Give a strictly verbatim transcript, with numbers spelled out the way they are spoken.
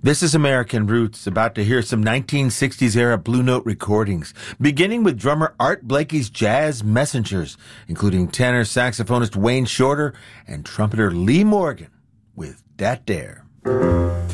This is American Roots, about to hear some nineteen sixties era Blue Note recordings, beginning with drummer Art Blakey's Jazz Messengers, including tenor saxophonist Wayne Shorter and trumpeter Lee Morgan with Dat Dare.